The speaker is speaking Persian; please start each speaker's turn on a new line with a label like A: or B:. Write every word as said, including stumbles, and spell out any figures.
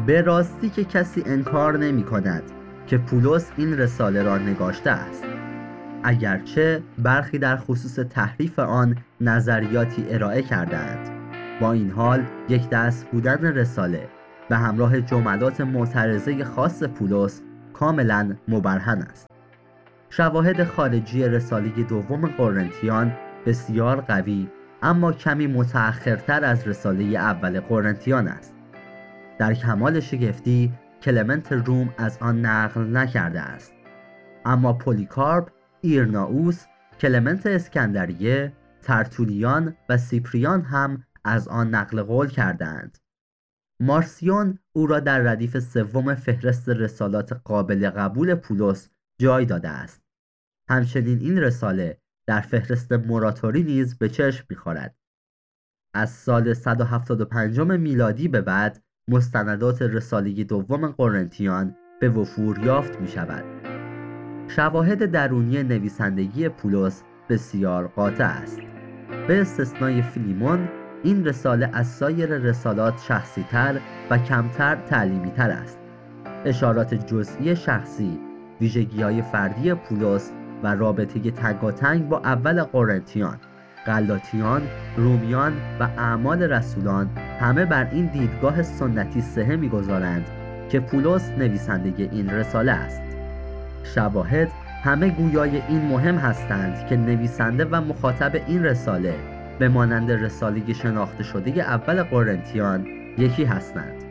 A: به راستی که کسی انکار نمی کند که پولس این رساله را نگاشته است، اگرچه برخی در خصوص تحریف آن نظریاتی ارائه کردند. با این حال یک دست بودن رساله به همراه جملات معترضه خاص پولس کاملا مبرهن است. شواهد خارجی رساله دوم قرنتیان بسیار قوی اما کمی متأخرتر از رساله اول قرنتیان است. در کمال شگفتی کلمنت روم از آن نقل نکرده است، اما پولیکارپ، ایرنائوس، کلمنت اسکندریه، ترتولیان و سیپریان هم از آن نقل قول کردند. مارسیون او را در ردیف سوم فهرست رسالات قابل قبول پولس جای داده است. همچنین این رساله در فهرست موراتوری نیز به چشم می‌خورد. از سال صد و هفتاد و پنج میلادی به بعد مستندات رساله دوم قرنتیان به وفور یافت می شود. شواهد درونی نویسندگی پولس بسیار قاطع است. به استثنای فیلیمون، این رساله از سایر رسالات شخصی تر و کمتر تعلیمی تر است. اشارات جزئی شخصی، ویژگی‌های فردی پولس و رابطه تنگاتنگ با اول قرنتیان، غلاطیان، رومیان و اعمال رسولان همه بر این دیدگاه سنتی صحه می‌گذارند که پولس نویسنده این رساله است. شواهد همه گویای این مهم هستند که نویسنده و مخاطب این رساله به مانند رساله شناخته شده اول قرنتیان یکی هستند.